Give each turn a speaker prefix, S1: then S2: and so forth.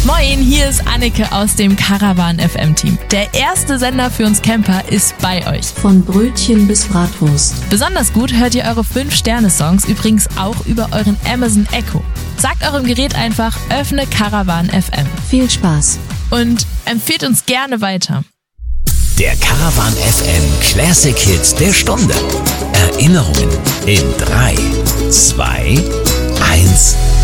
S1: Moin, hier ist Anneke aus dem Caravan FM Team. Der erste Sender für uns Camper ist bei euch.
S2: Von Brötchen bis Bratwurst.
S1: Besonders gut hört ihr eure 5-Sterne-Songs übrigens auch über euren Amazon Echo. Sagt eurem Gerät einfach, öffne Caravan FM.
S2: Viel Spaß.
S1: Und empfehlt uns gerne weiter.
S3: Der Caravan FM Classic Hit der Stunde. Erinnerungen in 3, 2, 1.